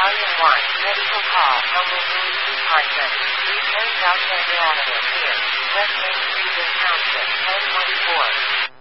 Battalion 1, medical call, number 3 department. Return South Center Avenue, here, West Main Street in Township, 1024.